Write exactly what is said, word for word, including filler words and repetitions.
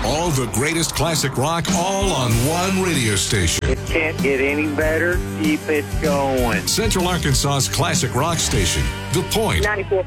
All the greatest classic rock, all on one radio station. It can't get any better. Keep it going. Central Arkansas's classic rock station, The Point. ninety-four